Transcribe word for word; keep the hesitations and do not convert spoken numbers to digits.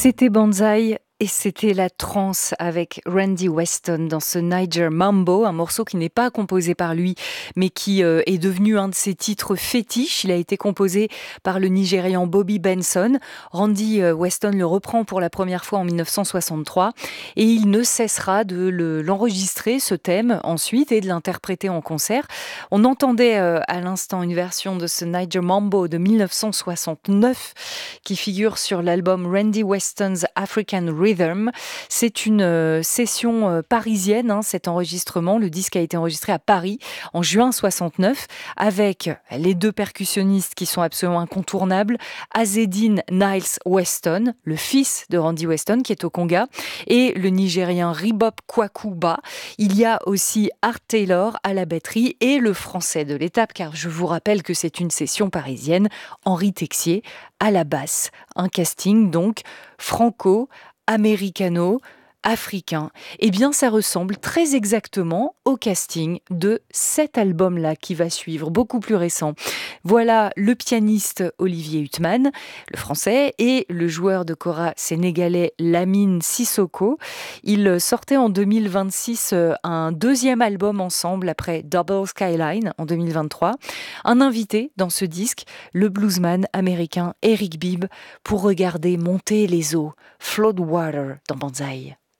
C'était Banzai et c'était la trance avec Randy Weston dans ce Niger Mambo, un morceau qui n'est pas composé par lui, mais qui euh, est devenu un de ses titres fétiches. Il a été composé par le Nigérian Bobby Benson. Randy euh, Weston le reprend pour la première fois en mille neuf cent soixante-trois et il ne cessera de le, l'enregistrer, ce thème, ensuite, et de l'interpréter en concert. On entendait euh, à l'instant une version de ce Niger Mambo de mille neuf cent soixante-neuf qui figure sur l'album Randy Weston's African Rhythm. C'est une euh, session euh, parisienne, hein, cet enregistrement. Le disque a été enregistré à Paris en juin soixante-neuf avec les deux percussionnistes qui sont absolument incontournables, Azzedine Niles Weston, le fils de Randy Weston qui est au Conga, et le Nigérien Ribop Kwaku Bah. Il y a aussi Art Taylor à la batterie et le français de l'étape, car je vous rappelle que c'est une session parisienne, Henri Texier à la basse. Un casting donc franco, américano, africain. Eh bien, ça ressemble très exactement au casting de cet album-là qui va suivre, beaucoup plus récent. Voilà le pianiste Olivier Huttman, le français, et le joueur de kora sénégalais Lamine Sissoko. Ils sortaient en deux mille vingt-six un deuxième album ensemble après Double Skyline en deux mille vingt-trois. Un invité dans ce disque, le bluesman américain Eric Bibb, pour regarder monter les eaux, Floodwater dans Banzai.